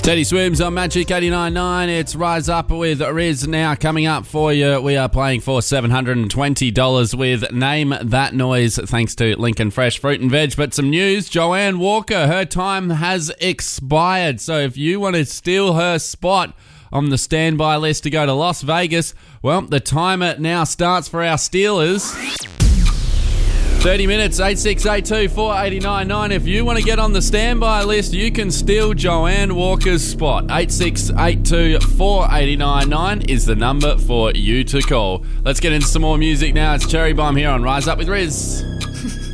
Teddy Swims on Magic 89.9. It's Rise Up with Riz now coming up for you. We are playing for $720 with Name That Noise, thanks to Lincoln Fresh Fruit and Veg. But some news, Joanne Walker, her time has expired. So if you want to steal her spot on the standby list to go to Las Vegas, well, the timer now starts for our Steelers. 30 minutes, 8682-489-9. If you want to get on the standby list, you can steal Joanne Walker's spot. 8682-489-9 is the number for you to call. Let's get into some more music now. It's Cherry Bomb here on Rise Up with Riz.